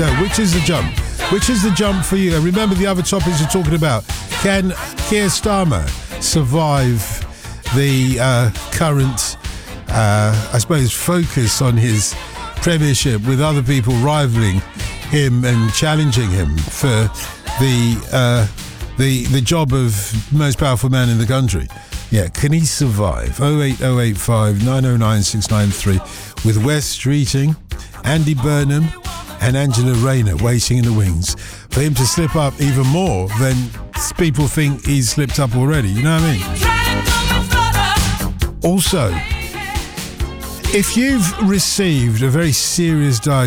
So, which is the jump? Which is the jump for you? And remember the other topics you're talking about. Can Keir Starmer survive the current, I suppose, focus on his premiership with other people rivaling him and challenging him for the job of most powerful man in the country? Yeah, can he survive? 08085 909 693 with Wes Streeting, Andy Burnham and Angela Rayner waiting in the wings for him to slip up even more than people think he's slipped up already. You know what I mean? Also, if you've received a very serious diagnosis